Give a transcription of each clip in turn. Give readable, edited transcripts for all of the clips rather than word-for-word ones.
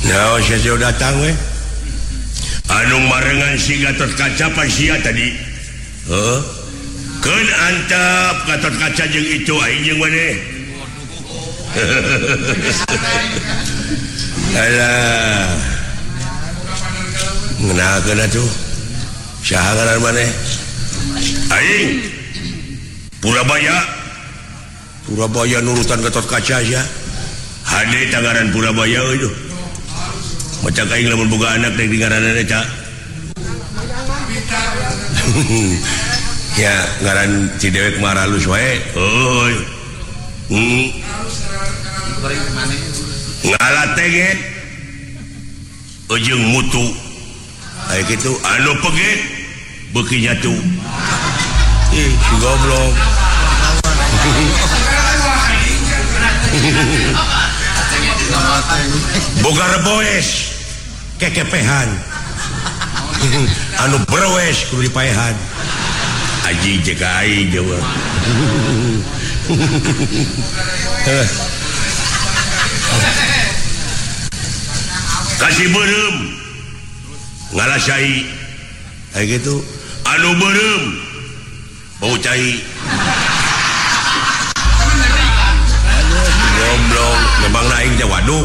datang anu marengan si Gatot Kaca sia tadi kan antap Gatot Kaca jeung itu aing jeung maneh alah ngenakeun atuh saha ngaran maneh aing Purabaya nurutan Gatot Kaca sia hade tangaran Purabaya itu macam aing lamun boga anak dek di ngaranna eta ya ngaran Cidewek mah halus wae euy ngalatenget ujung mutu aya kitu anu peget beuki nyatu si goblok boga reboes kekepehan anu berwes kudu dipaehan aji jekai jawa kasih beureum ngalasai aya kitu anu beureum bau cai goblok memang naik teh waduk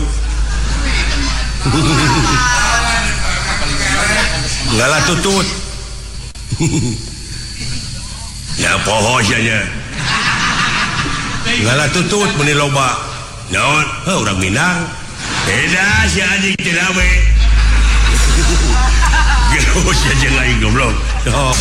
ngalah tutut ya poho saja ngalah tutut meni loba naon urang Minang beda si anjing teh we geus saja lain goblok